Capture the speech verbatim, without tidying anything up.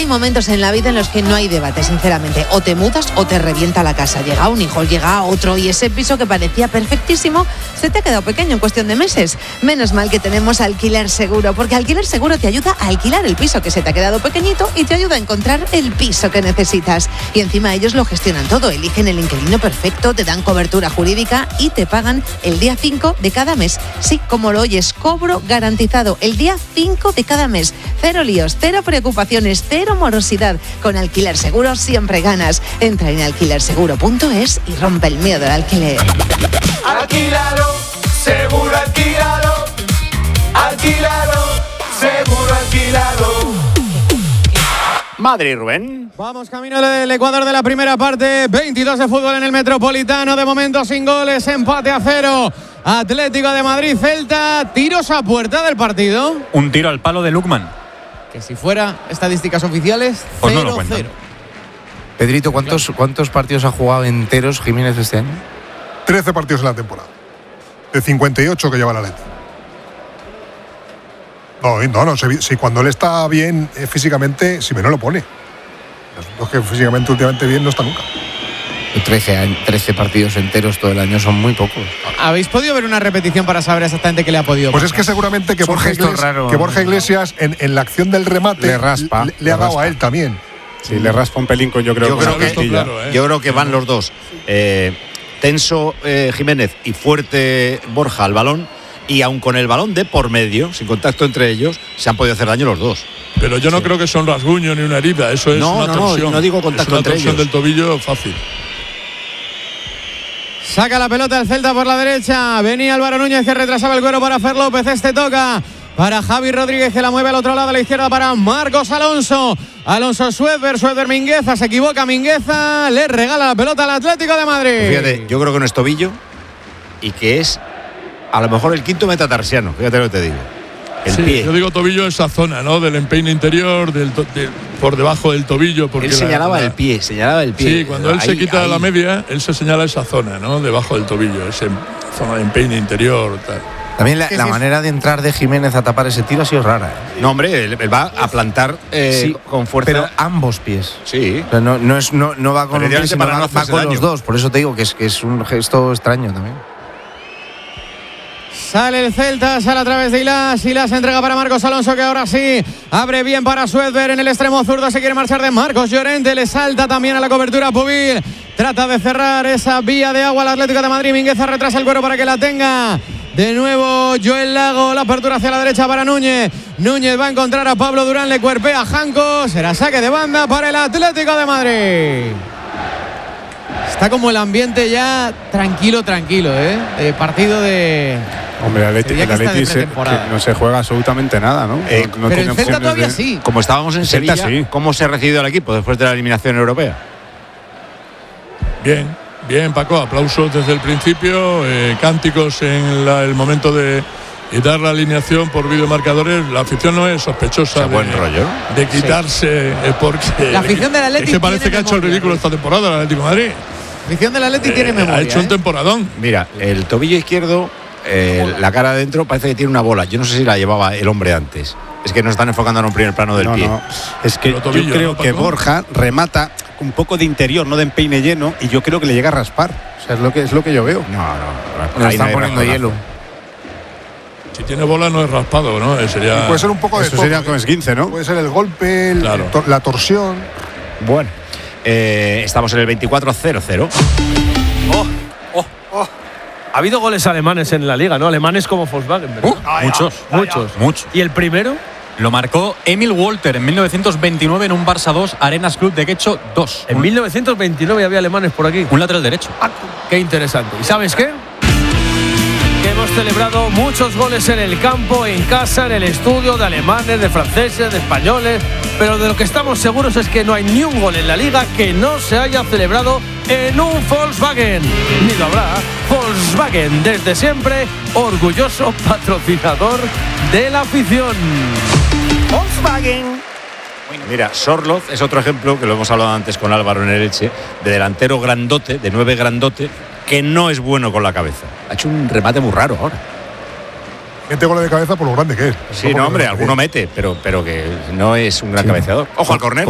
momentos en la vida en los que no hay debate, sinceramente. O te mudas o te revienta la casa. Llega un hijo, llega otro y ese piso que parecía perfectísimo se te ha quedado pequeño en cuestión de meses. Menos mal que tenemos Alquiler Seguro, porque Alquiler Seguro te ayuda a alquilar el piso que se te ha quedado pequeñito y te ayuda a encontrar el piso que necesitas. Y encima ellos lo gestionan todo, eligen el inquilino perfecto, te dan cobertura jurídica y te pagan el día cinco de cada mes. Sí, como lo oyes, cobro garantizado el día cinco de cada mes. Cero líos, cero preocupaciones, cero morosidad. Con Alquiler Seguro siempre ganas. Entra en alquiler seguro punto es y rompe el miedo al alquiler. Alquílalo, seguro alquílalo. Alquílalo, seguro alquílalo. Madrid, Rubén. Vamos camino del Ecuador de la primera parte. veintidós de fútbol en el Metropolitano. De momento sin goles, empate a cero. Atlético de Madrid, Celta. Tiros a puerta del partido. Un tiro al palo de Lukman. Que si fuera estadísticas oficiales, pues cero, no lo cuentan. cero. Pedrito, ¿cuántos, claro. ¿cuántos partidos ha jugado enteros Jiménez este año? trece partidos en la temporada. De cincuenta y ocho que lleva la Leti. No, no, no. Si, si cuando él está bien eh, físicamente, si me no lo pone. Los que físicamente últimamente bien no está nunca. trece, trece partidos enteros todo el año son muy pocos. ¿Habéis podido ver una repetición para saber exactamente qué le ha podido Pues pasar? es que seguramente que Borja Iglesias, raro, que Borja Iglesias en, en la acción del remate le raspa, le, le, le ha dado raspa. a él también. Sí, le raspa un pelín con yo creo, yo con creo la que costilla. claro, ¿eh? Yo creo que van los dos. Eh, tenso eh, Jiménez y fuerte Borja al balón, y aun con el balón de por medio, sin contacto entre ellos, se han podido hacer daño los dos. Pero yo no sí. creo que sea un rasguño ni una herida, eso es no, una no, torsión. No, no digo contacto es una entre torsión ellos. del tobillo fácil. Saca la pelota el Celta por la derecha. Venía Álvaro Núñez que retrasaba el cuero para Fer López. Este toca para Javi Rodríguez que la mueve al otro lado a la izquierda para Marcos Alonso. Alonso Suéter, Suéter Mingueza. Se equivoca Mingueza. Le regala la pelota al Atlético de Madrid. Pues fíjate, yo creo que no es tobillo y que es a lo mejor el quinto metatarsiano. Fíjate lo que te digo. El sí, pie. Yo digo tobillo esa zona, ¿no? Del empeine interior, del to- de, por debajo del tobillo. Porque él señalaba la, la, el pie, señalaba el pie. Sí, cuando él ahí, se quita ahí. la media, él se señala esa zona, ¿no? Debajo del tobillo, esa zona de empeine interior, tal. También la, la manera de entrar de Jiménez a tapar ese tiro ha sido rara, ¿eh? No, hombre, él, él va a plantar eh, sí, con fuerza. Pero ambos pies. Sí. O sea, no, no, es, no, no va con un pie, sino para va, no va hacerse con daño. los dos. Por eso te digo que es, que es un gesto extraño también. Sale el Celta, sale a través de Ilas. Ilas entrega para Marcos Alonso, que ahora sí abre bien para Suéter en el extremo zurdo. Se quiere marchar de Marcos Llorente. Le salta también a la cobertura Pubil. Trata de cerrar esa vía de agua al Atlético de Madrid. Mingueza retrasa el cuero para que la tenga. De nuevo Joel Lago, la apertura hacia la derecha para Núñez. Núñez va a encontrar a Pablo Durán, le cuerpea a Janco. Será saque de banda para el Atlético de Madrid. Está como el ambiente ya tranquilo, tranquilo, ¿eh? De partido de... Hombre, el Atleti, el Atleti se, no se juega absolutamente nada, ¿no? Eh, no, no pero el Celta todavía de... sí. Como estábamos en Celta, Sevilla, sí. ¿cómo se ha recibido el equipo después de la eliminación europea? Bien, bien, Paco, aplausos desde el principio, eh, cánticos en la, el momento de y dar la alineación por videomarcadores. La afición no es sospechosa, o sea, de, buen rollo de quitarse, sí. eh, porque la afición del Atleti es que parece que ha hecho el ridículo esta temporada el Atlético de Madrid. La afición del Atleti eh, tiene memoria. Ha hecho ¿eh? un temporadón. Mira, el tobillo izquierdo, eh, la cara adentro parece que tiene una bola. Yo no sé si la llevaba el hombre antes. Es que no están enfocando en un primer plano del no, pie. No. Es que tobillo, yo creo ¿no, que Borja remata un poco de interior, no de empeine lleno, y yo creo que le llega a raspar. O sea, es lo que, es lo que yo veo. No, no. Le están poniendo hielo. Si tiene bola no es raspado, ¿no? Sería... Puede ser un poco de Eso todo, sería como esguince, ¿no? Puede ser el golpe, el, claro. tor- la torsión. Bueno, eh, estamos en el veinticuatro cero cero. Oh, oh, oh. Ha habido goles alemanes en la liga, ¿no? Alemanes como Volkswagen, ¿verdad? Uh, ay, muchos, ay, muchos, ay, muchos. ¿Y el primero? Lo marcó Emil Walter en mil novecientos veintinueve en un Barça dos, Arenas Club de Quecho dos. En un... mil novecientos veintinueve había alemanes por aquí. Un lateral derecho. Ah, qué interesante. ¿Y sabes qué? Que hemos celebrado muchos goles en el campo, en casa, en el estudio, de alemanes, de franceses, de españoles, pero de lo que estamos seguros es que no hay ni un gol en la liga que no se haya celebrado en un Volkswagen. Ni lo habrá. Volkswagen, desde siempre, orgulloso patrocinador de la afición. Volkswagen. Mira, Sorloz es otro ejemplo, que lo hemos hablado antes con Álvaro en el Elche, de delantero grandote, de nueve grandote, que no es bueno con la cabeza. Ha hecho un remate muy raro ahora. Mete goles de cabeza por lo grande que es. Sí, no, hombre, alguno mete, pero, pero que no es un gran sí. cabeceador. Ojo al córner.